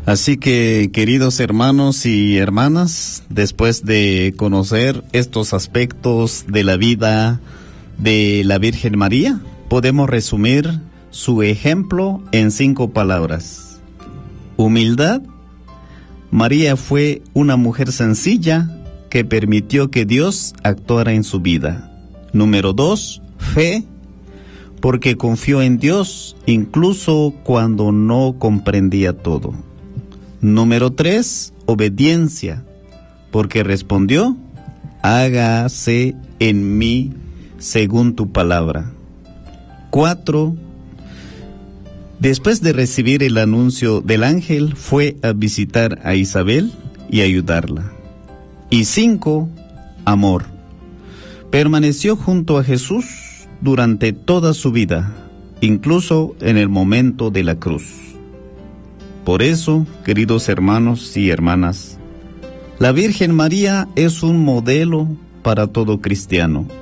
Así que, queridos hermanos y hermanas, después de conocer estos aspectos de la vida de la Virgen María, podemos resumir su ejemplo en 5 palabras. Humildad. María fue una mujer sencilla que permitió que Dios actuara en su vida. Número 2, fe, porque confió en Dios incluso cuando no comprendía todo. Número 3, obediencia, porque respondió, hágase en mí según tu palabra. 4, después de recibir el anuncio del ángel, fue a visitar a Isabel y ayudarla. Y 5, amor. Permaneció junto a Jesús durante toda su vida, incluso en el momento de la cruz. Por eso, queridos hermanos y hermanas, la Virgen María es un modelo para todo cristiano.